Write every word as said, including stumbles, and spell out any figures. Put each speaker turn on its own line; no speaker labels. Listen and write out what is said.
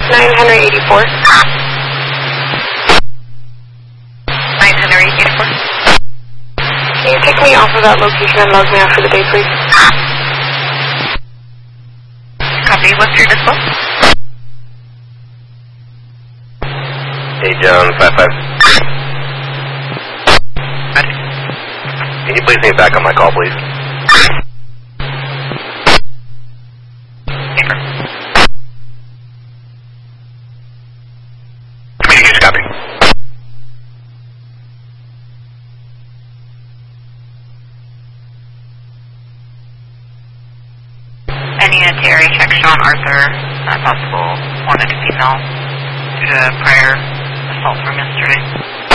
nine Henry eighty-four.
nine Henry eighty-four.
Can you take me off of that location and log me out for the day, please?
Copy. What's your dispo?
Hey, John, five five. Can you please hang back on my call, please? Communication copy.
Any Terry check Sean Arthur, not possible, wanted to female due to prior assault from yesterday.